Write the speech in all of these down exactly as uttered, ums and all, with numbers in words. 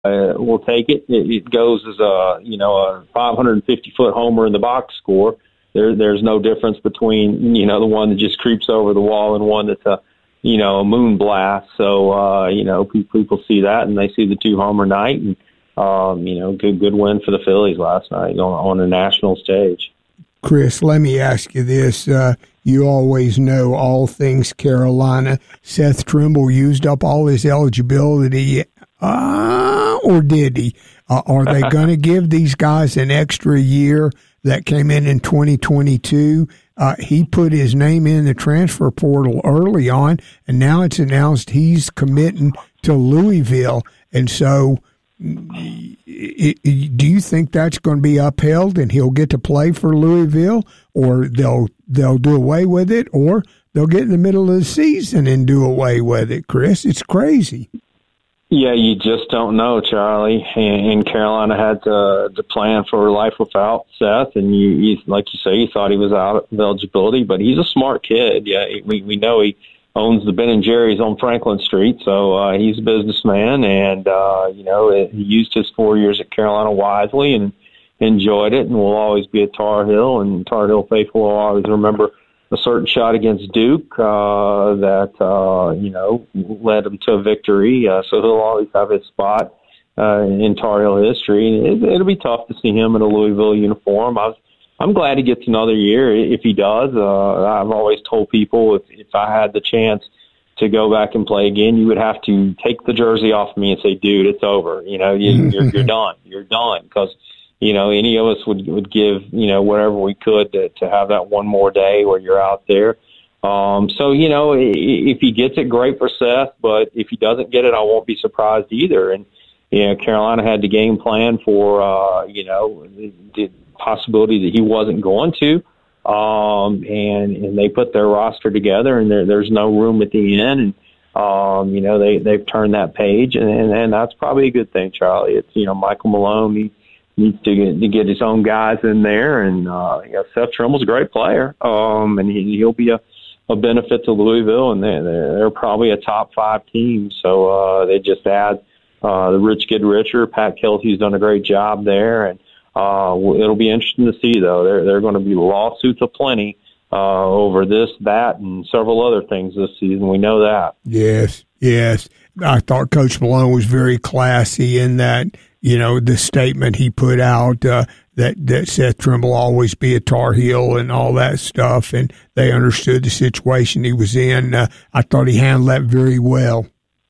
uh, will take it. it. It goes as a, you know, a five hundred fifty foot homer in the box score. There, there's no difference between, you know, the one that just creeps over the wall and one that's a, you know, a moon blast. So, uh, you know, people, people see that and they see the two homer night, and, um, you know, good, good win for the Phillies last night on, on a national stage. Chris, let me ask you this. Uh, you always know all things Carolina. Seth Trimble used up all his eligibility, uh, or did he? Uh, are they going to give these guys an extra year that came in in twenty twenty-two? Uh, he put his name in the transfer portal early on, and now it's announced he's committing to Louisville. And so it, it, do you think that's going to be upheld and he'll get to play for Louisville, or they'll they'll do away with it, or they'll get in the middle of the season and do away with it, Chris? It's crazy. Yeah, you just don't know, Charlie. And, and Carolina had to, to plan for life without Seth, and you, you, like you say, you thought he was out of eligibility, but he's a smart kid. Yeah, we we know he owns the Ben and Jerry's on Franklin Street, so uh, he's a businessman, and uh, you know, it, he used his four years at Carolina wisely and enjoyed it, and will always be a Tar Heel, and Tar Heel faithful will always remember a certain shot against Duke uh, that, uh, you know, led him to a victory. Uh, so he'll always have his spot uh, in Tar Heel history. It, it'll be tough to see him in a Louisville uniform. I was, I'm glad he gets another year if he does. Uh, I've always told people if, if I had the chance to go back and play again, you would have to take the jersey off me and say, dude, it's over. You know, you, you're, you're done. You're done. Because you know, any of us would would give, you know, whatever we could to, to have that one more day where you're out there. Um, so, you know, if he gets it, great for Seth. But if he doesn't get it, I won't be surprised either. And, you know, Carolina had the game plan for, uh, you know, the, the possibility that he wasn't going to. Um, and, and they put their roster together, and there, there's no room at the end. And, um, you know, they, they've turned that page. And, and, and that's probably a good thing, Charlie. It's, you know, Michael Malone, he needs to get, to get his own guys in there, and uh, you know, Seth Trimble's a great player, um, and he, he'll be a, a benefit to Louisville, and they're, they're probably a top five team. So uh, they just add uh, the rich get richer. Pat Kelsey's done a great job there, and uh, it'll be interesting to see, though. There there are going to be lawsuits aplenty uh, over this, that, and several other things this season. We know that. Yes, yes. I thought Coach Malone was very classy in that. You know, the statement he put out uh, that, that Seth Trimble will always be a Tar Heel and all that stuff, and they understood the situation he was in. Uh, I thought he handled that very well.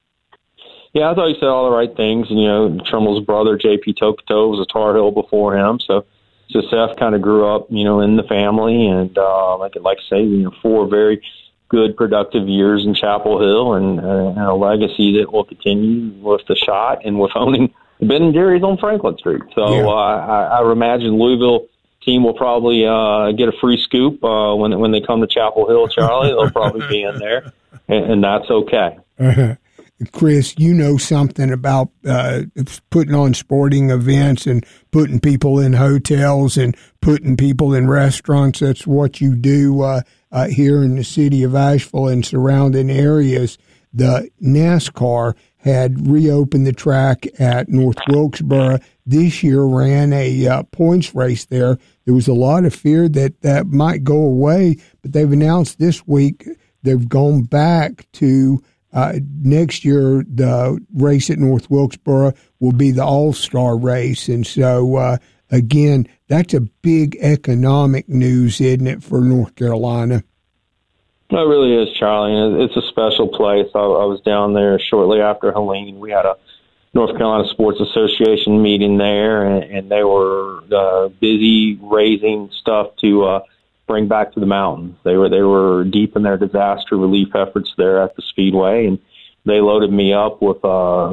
Yeah, I thought he said all the right things. And, you know, Trimble's brother, J P Tokoto, was a Tar Heel before him. So, so Seth kind of grew up, you know, in the family. And uh, like, like I say, you know, four very good, productive years in Chapel Hill, and, uh, and a legacy that will continue with the shot and with owning Ben and Jerry's on Franklin Street. So yeah. uh, I, I imagine Louisville team will probably uh, get a free scoop uh, when when they come to Chapel Hill, Charlie. They'll probably be in there, and, and that's okay. Uh-huh. Chris, you know something about uh, putting on sporting events and putting people in hotels and putting people in restaurants. That's what you do uh, uh, here in the city of Asheville and surrounding areas. The NASCAR had reopened the track at North Wilkesboro. This year ran a uh, points race there. There was a lot of fear that that might go away, but they've announced this week they've gone back to uh, next year. The race at North Wilkesboro will be the All-Star race. And so, uh, again, that's a big economic news, isn't it, for North Carolina? It really is, Charlie. It's a special place. I, I was down there shortly after Helene. We had a North Carolina Sports Association meeting there, and, and they were uh, busy raising stuff to uh, bring back to the mountains. They were they were deep in their disaster relief efforts there at the Speedway, and they loaded me up with uh,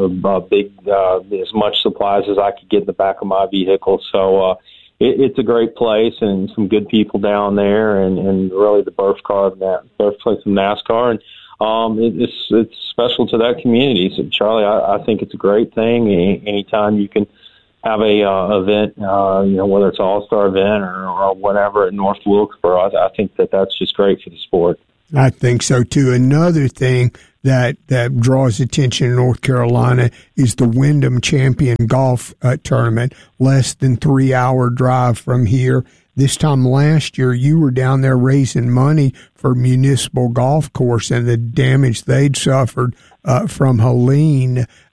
a big uh, as much supplies as I could get in the back of my vehicle. So. Uh, It, it's a great place and some good people down there, and, and really the birth car of that birthplace of NASCAR, and um, it, it's it's special to that community. So, Charlie, I, I think it's a great thing. Any, anytime you can have a uh, event, uh, you know, whether it's an all-star event or, or whatever at North Wilkesboro, I, I think that that's just great for the sport. I think so too. Another thing, that, that draws attention in North Carolina is the Wyndham Champion Golf uh, Tournament, less than three hour drive from here. This time last year, you were down there raising money for Municipal Golf Course and the damage they'd suffered uh, from Helene.